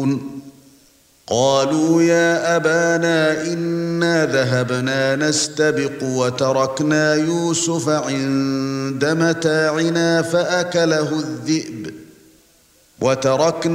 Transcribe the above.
قالوا يا أبانا إنا ذهبنا نستبق وتركنا يوسف عند متاعنا فأكله الذئب